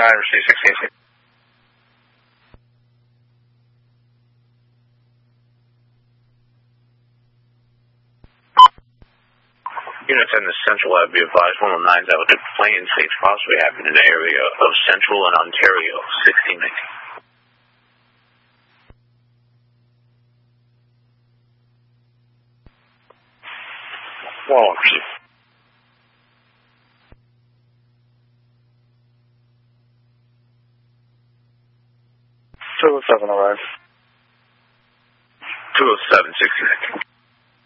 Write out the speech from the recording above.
receive 686. Unit 10 to Central, I'd be advised 109's out at Plains States possibly happened in the area of Central and Ontario, 1619. Well, receive. 207 arrived. 207, 1619.